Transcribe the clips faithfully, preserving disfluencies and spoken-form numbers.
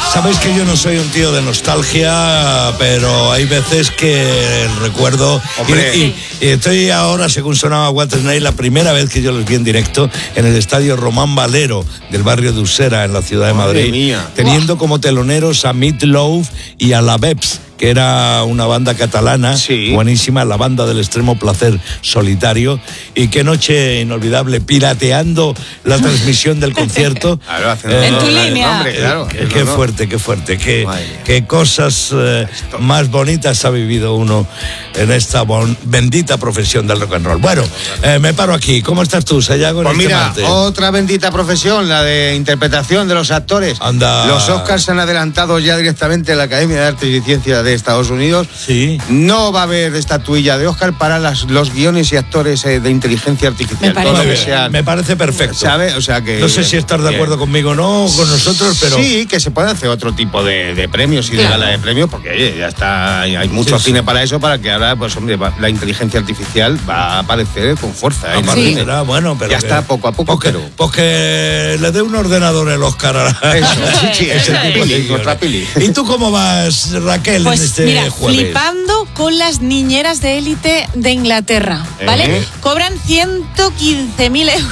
Sabéis que yo no soy un tío de nostalgia, pero hay veces que el recuerdo... Hombre. Y, y, y estoy ahora, según sonaba White Snake, la primera vez que yo los vi en directo en el estadio Román Valero del barrio de Usera, en la ciudad de Madre Madrid, mía. teniendo Buah. como teloneros a Meat Loaf y a La Beps, que era una banda catalana, sí. buenísima, la banda del extremo placer solitario. Y qué noche inolvidable, pirateando la transmisión del concierto. Claro, haciendo en tu la, línea. Nombre, claro, qué, qué fuerte, qué fuerte, qué, qué cosas eh, más bonitas ha vivido uno en esta bon, bendita profesión del rock and roll. Bueno, eh, me paro aquí. ¿Cómo estás tú, Sayago? Pues en este mira, martes? otra bendita profesión, la de interpretación de los actores. Anda. Los Oscars se han adelantado ya directamente a la Academia de Artes y Ciencias de Estados Unidos. Sí. No va a haber estatuilla de Oscar para las, los guiones y actores eh, de inteligencia artificial. Me parece, Todo lo que bien, sean, me parece perfecto. ¿sabe? O sea que, no sé si estás de bien. acuerdo conmigo o no, con nosotros, pero... Sí, que se puede hacer otro tipo de, de premios y claro. de gala de premios, porque oye, ya está, hay mucho sí, cine sí. para eso, para que ahora, pues hombre, va, la inteligencia artificial va a aparecer con fuerza. ¿eh? Sí. Será, bueno, pero ya que, está poco a poco. Porque, pero... porque le dé un ordenador el Oscar a la... Eso, sí, sí, ese es tipo pili, de contra pili. ¿Y tú cómo vas, Raquel, pues en este mira, jueves? flipando con las niñeras de élite de Inglaterra, ¿vale? ¿Eh? Cobran ciento quince mil euros.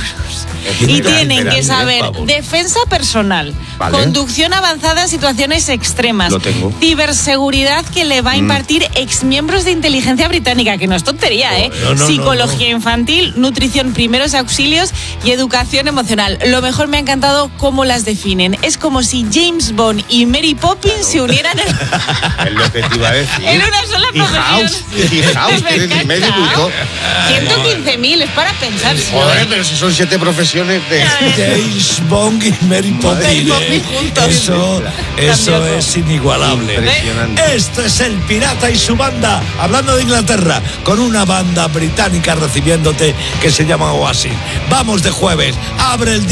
Y Espera, tienen espera, que saber pavo. defensa personal, Vale. conducción avanzada en situaciones extremas, Lo tengo. ciberseguridad que le va a impartir mm. exmiembros de inteligencia británica, que no es tontería, ¿eh? No, no, no, Psicología no, no. infantil, nutrición, primeros auxilios y educación emocional. Lo mejor me ha encantado cómo las definen. Es como si James Bond y Mary Poppins claro. se unieran en, es lo que te iba a decir. en una sola y profesión. House, y House, que es medio bruto. ciento quince mil, es para pensar. Joder, pero si son siete profesiones de... James Bond y Mary Poppins. Mary juntos. Eso, eso es inigualable. Impresionante. Esto es El Pirata y su banda, hablando de Inglaterra, con una banda británica recibiéndote que se llama Oasis. Vamos de jueves, abre el día.